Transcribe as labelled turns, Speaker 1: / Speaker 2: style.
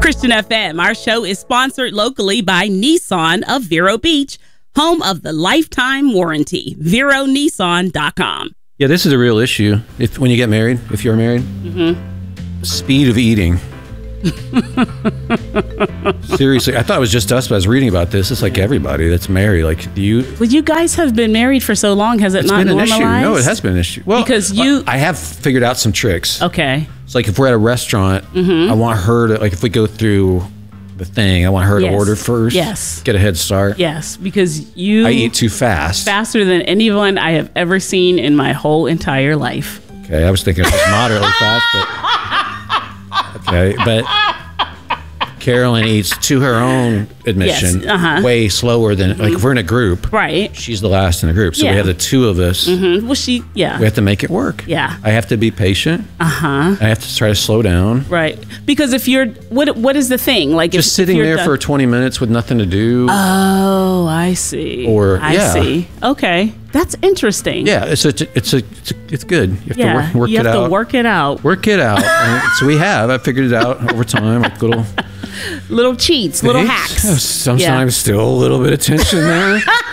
Speaker 1: Christian FM, our show is sponsored locally by Nissan of Vero Beach, home of the lifetime warranty. VeroNissan.com.
Speaker 2: Yeah, this is a real issue. When you get married, if you're married, speed of eating. Seriously, I thought it was just us, but I was reading about this. It's like everybody that's married. Like,
Speaker 1: Well, you guys have been married for so long. Has it not
Speaker 2: been an
Speaker 1: normalized?
Speaker 2: issue. No, it has been an issue. Well,
Speaker 1: because
Speaker 2: I have figured out some tricks.
Speaker 1: Okay.
Speaker 2: It's like if we're at a restaurant, I want her to, like, if we go through the thing, I want her to order first.
Speaker 1: Yes.
Speaker 2: Get a head start.
Speaker 1: Yes, because I
Speaker 2: eat too fast.
Speaker 1: Faster than anyone I have ever seen in my whole entire life.
Speaker 2: Okay, I was thinking it was moderately fast, but okay, but Carolyn eats, to her own admission, way slower than, like, if we're in a group,
Speaker 1: right?
Speaker 2: She's the last in the group, so we have the two of us.
Speaker 1: Well, we have
Speaker 2: to make it work.
Speaker 1: Yeah,
Speaker 2: I have to be patient. I have to try to slow down.
Speaker 1: Right, because if you're, what is the thing? Like,
Speaker 2: just sitting there for 20 minutes with nothing to do.
Speaker 1: Oh, I see.
Speaker 2: I
Speaker 1: see. Okay, that's interesting.
Speaker 2: Yeah, it's good. You have to work it out.
Speaker 1: You have to work it out.
Speaker 2: Work it out. So I figured it out over time, like little
Speaker 1: cheats, little hacks.
Speaker 2: Sometimes still a little bit of tension there.